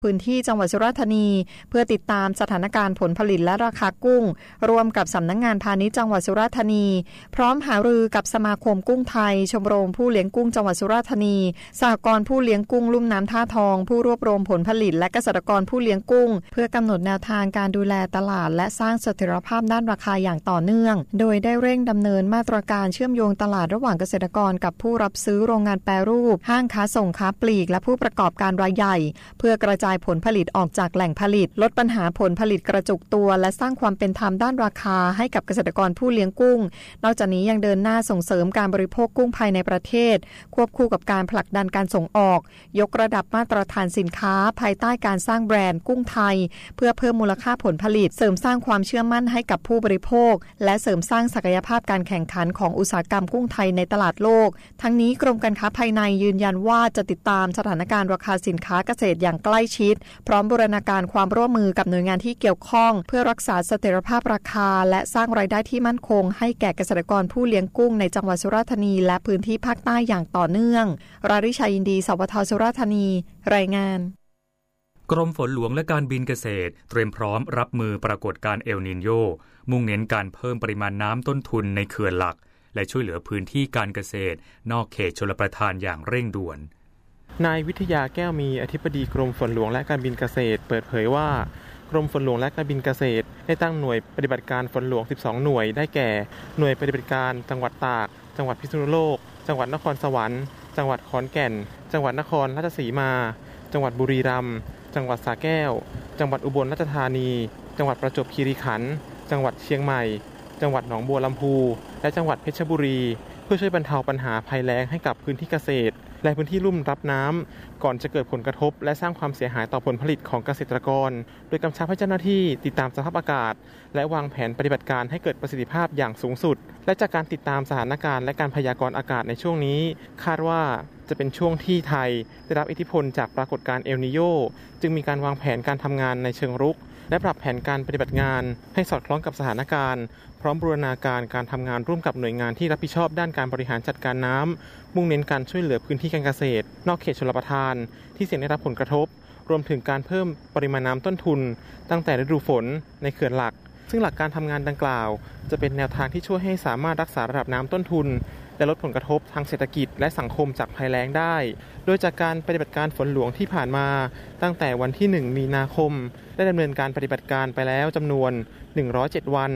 พื้นที่จังหวัดสุราษฎร์ธานีเพื่อติดตามสถานการณ์ผลผลิตและราคากุ้งร่วมกับสำนักงานพาณิชย์จังหวัดสุราษฎร์ธานีพร้อมหารือกับสมาคมกุ้งไทยชมรมผู้เลี้ยงกุ้งจังหวัดสุราษฎร์ธานีสหกรณ์ผู้เลี้ยงกุ้งลุ่มน้ำท่าทองผู้รวบรวมผลผลิตและเกษตรกรผู้เลี้ยงกุ้งเพื่อกำหนดแนวทางการดูแลตลาดและสร้างเสถียรภาพด้านราคาอย่างต่อเนื่องโดยได้เร่งดำเนินมาตรการเชื่อมโยงตลาดระหว่างเกษตรกรกับผู้รับซื้อโรงงานแปรรูปห้างค้าส่งค้าปลีกและผู้ประกอบการรายใหญ่เพื่อกระจายผลผลิตออกจากแหล่งผลิตลดปัญหาผลผลิตกระจุกตัวและสร้างความเป็นธรรมด้านราคาให้กับเกษตรกรผู้เลี้ยงกุ้งนอกจากนี้ยังเดินหน้าส่งเสริมการบริโภคกุ้งภายในประเทศควบคู่กับการผลักดันการส่งออกยกระดับมาตรฐานสินค้าภายใต้การสร้างแบรนด์กุ้งไทยเพื่อเพิ่มมูลค่าผลผลิตเสริมสร้างความเชื่อมั่นให้กับผู้บริโภคและเสริมสร้างศักยภาพการแข่งขันของอุตสาหกรรมกุ้งไทยในตลาดโลกทั้งนี้กรมการค้าภายในยืนยันว่าจะติดตามสถานการณ์ราคาสินค้าเกษตรอย่างใกล้ชิดพร้อมบูรณาการความร่วมมือกับหน่วยงานที่เกี่ยวข้องเพื่อรักษาเสถียรภาพราคาและสร้างรายได้ที่มั่นคงให้แก่เกษตรกรผู้เลี้ยงกุ้งในจังหวัดสุราษฎร์ธานีและพื้นที่ภาคใต้อย่างต่อเนื่องราริชัยยินดีสวทสุราษฎร์ธานีรายงานกรมฝนหลวงและการบินเกษตรเตรียมพร้อมรับมือปรากฏการณ์เอลนีโญมุ่งเน้นการเพิ่มปริมาณน้ำต้นทุนในเขื่อนหลักและช่วยเหลือพื้นที่การเกษตรนอกเขตชลประทานอย่างเร่งด่วนนายวิทยาแก้วมีอธิบดีกรมฝนหลวงและการบินเกษตรเปิดเผยว่ากรมฝนหลวงและการบินเกษตรได้ตั้งหน่วยปฏิบัติการฝนหลวง12หน่วยได้แก่หน่วยปฏิบัติการจังหวัดตากจังหวัดพิษณุโลกจังหวัดนครสวรรค์จังหวัดขอนแก่นจังหวัดนครราชสีมาจังหวัดบุรีรัมย์จังหวัดสระแก้วจังหวัดอุบลราชธานีจังหวัดประจวบคีรีขันธ์จังหวัดเชียงใหม่จังหวัดหนองบัวลำพูและจังหวัดเพชรบุรีเพื่อช่วยบรรเทาปัญหาภัยแล้งให้กับพื้นที่เกษตรและพื้นที่ลุ่มรับน้ำก่อนจะเกิดผลกระทบและสร้างความเสียหายต่อผลผลิตของเกษตรกรโดยกำชับให้เจ้าหน้าที่ติดตามสภาพอากาศและวางแผนปฏิบัติการให้เกิดประสิทธิภาพอย่างสูงสุดและจากการติดตามสถานการณ์และการพยากรณ์อากาศในช่วงนี้คาดว่าจะเป็นช่วงที่ไทยได้รับอิทธิพลจากปรากฏการณ์เอลนีโญจึงมีการวางแผนการทำงานในเชิงรุกและปรับแผนการปฏิบัติงานให้สอดคล้องกับสถานการณ์พร้อมบูรณาการการทำงานร่วมกับหน่วยงานที่รับผิดชอบด้านการบริหารจัดการน้ำมุ่งเน้นการช่วยเหลือพื้นที่การเกษตรนอกเขตชลประทานที่เสี่ยงได้รับผลกระทบรวมถึงการเพิ่มปริมาณน้ำต้นทุนตั้งแต่ฤดูฝนในเขื่อนหลักซึ่งหลักการทำงานดังกล่าวจะเป็นแนวทางที่ช่วยให้สามารถรักษาระดับน้ำต้นทุนและลดผลกระทบทางเศรษฐกิจและสังคมจากภัยแล้งได้โดยจากการปฏิบัติการฝนหลวงที่ผ่านมาตั้งแต่วันที่1มีนาคมได้ดำเนินการปฏิบัติการไปแล้วจำนวน107วัน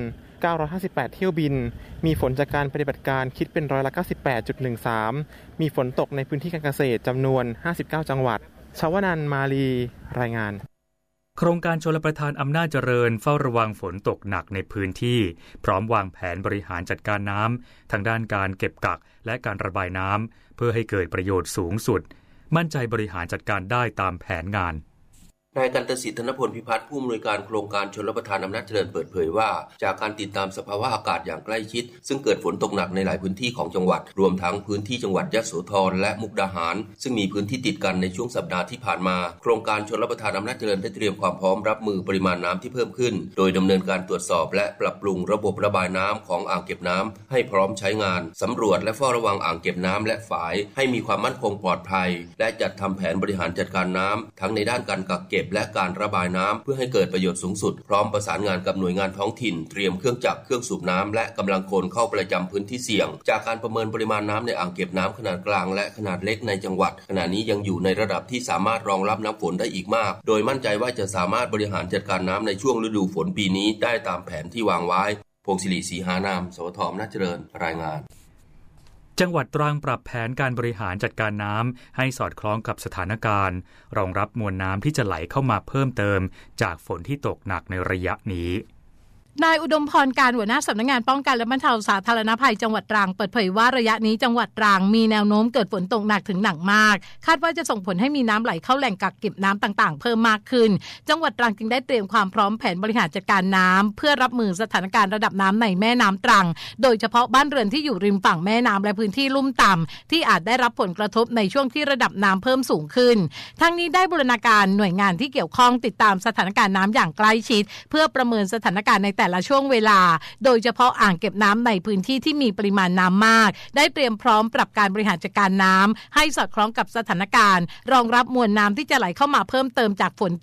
958เที่ยวบินมีฝนจากการปฏิบัติการคิดเป็น98.13%มีฝนตกในพื้นที่การเกษตรจำนวน59จังหวัดชวนันท์มาลีรายงานโครงการชลประทานอำนาจเจริญเฝ้าระวังฝนตกหนักในพื้นที่พร้อมวางแผนบริหารจัดการน้ำทางด้านการเก็บกักและการระบายน้ำเพื่อให้เกิดประโยชน์สูงสุดมั่นใจบริหารจัดการได้ตามแผนงานนายกันตสิทธิ์ธนพลพิพัฒน์ผู้อำนวยการโครงการชลประทานอำนาจเจริญเปิดเผยว่าจากการติดตามสภาวะอากาศอย่างใกล้ชิดซึ่งเกิดฝนตกหนักในหลายพื้นที่ของจังหวัดรวมทั้งพื้นที่จังหวัดยโสธรและมุกดาหารซึ่งมีพื้นที่ติดกันในช่วงสัปดาห์ที่ผ่านมาโครงการชลประทานอำนาจเจริญได้เตรียมความพร้อมรับมือปริมาณน้ำที่เพิ่มขึ้นโดยดำเนินการตรวจสอบและปรับปรุงระบบระบายน้ำของอ่างเก็บน้ำให้พร้อมใช้งานสำรวจและเฝ้าระวังอ่างเก็บน้ำและฝายให้มีความมั่นคงปลอดภัยและจัดทำแผนบริหารจัดการน้ำทั้งในด้านการกักเก็บและการระบายน้ำเพื่อให้เกิดประโยชน์สูงสุดพร้อมประสานงานกับหน่วยงานท้องถิ่นเตรียมเครื่องจักรเครื่องสูบน้ำและกำลังคนเข้าประจำพื้นที่เสี่ยงจากการประเมินปริมาณน้ำในอ่างเก็บน้ำขนาดกลางและขนาดเล็กในจังหวัดขณะนี้ยังอยู่ในระดับที่สามารถรองรับน้ำฝนได้อีกมากโดยมั่นใจว่าจะสามารถบริหารจัดการน้ำในช่วงฤดูฝนปีนี้ได้ตามแผนที่วางไว้พงศิริศรีหานามสวทอำนาจเจริญรายงานจังหวัดตรังปรับแผนการบริหารจัดการน้ำให้สอดคล้องกับสถานการณ์รองรับมวลน้ำที่จะไหลเข้ามาเพิ่มเติมจากฝนที่ตกหนักในระยะนี้นายอุดมพรการหัวหน้าสำนักงานป้องกันและบรรเทาสาธารณภัยจังหวัดตรังเปิดเผยว่าระยะนี้จังหวัดตรังมีแนวโน้มเกิดฝนตกหนักถึงหนักมากคาดว่าจะส่งผลให้มีน้ำไหลเข้าแหล่งกักเก็บน้ำต่างๆเพิ่มมากขึ้นจังหวัดตรังจึงได้เตรียมความพร้อมแผนบริหารจัดการน้ำเพื่อรับมือสถานการณ์ระดับน้ำในแม่น้ำตรังโดยเฉพาะบ้านเรือนที่อยู่ริมฝั่งแม่น้ำและพื้นที่ลุ่มต่ำที่อาจได้รับผลกระทบในช่วงที่ระดับน้ำเพิ่มสูงขึ้นทั้งนี้ได้บูรณาการหน่วยงานที่เกี่ยวข้องติดตามสถานการณ์น้ำอย่างใกล้ชิดเพื่อประเมินสถานการณ์ในแต่แต่ละช่วงเวลาโดยเฉพาะอ่างเก็บน้ำในพื้นที่ที่มีปริมาณน้ำมากได้เตรียมพร้อมปรับการบริหารจัดการน้ำให้สอดคล้องกับสถานการณ์รองรับมวลน้ำที่จะไหลเข้ามาเพิ่มเติมจากฝน